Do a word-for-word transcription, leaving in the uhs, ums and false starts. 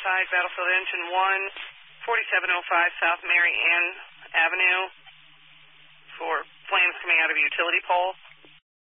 outside Battlefield Engine one, forty-seven oh five South Mary Ann Avenue for flames coming out of a utility pole.